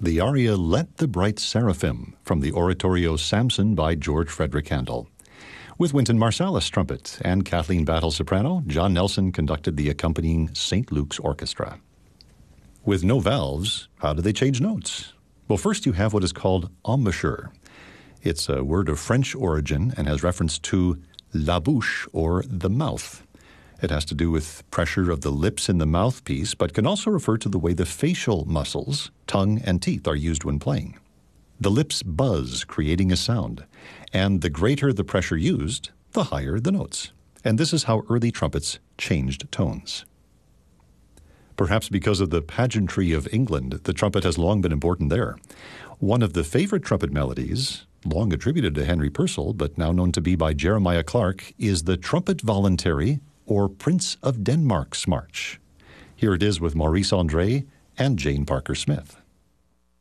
the aria Let the Bright Seraphim from the oratorio Samson by George Frederick Handel. With Wynton Marsalis trumpet and Kathleen Battle soprano, John Nelson conducted the accompanying St. Luke's Orchestra. With no valves, how do they change notes? Well, first you have what is called embouchure. It's a word of French origin and has reference to la bouche, or the mouth. It has to do with pressure of the lips in the mouthpiece, but can also refer to the way the facial muscles, tongue and teeth, are used when playing. The lips buzz, creating a sound, and the greater the pressure used, the higher the notes. And this is how early trumpets changed tones. Perhaps because of the pageantry of England, the trumpet has long been important there. One of the favorite trumpet melodies, long attributed to Henry Purcell, but now known to be by Jeremiah Clarke, is the Trumpet Voluntary, or Prince of Denmark's March. Here it is with Maurice André and Jane Parker Smith.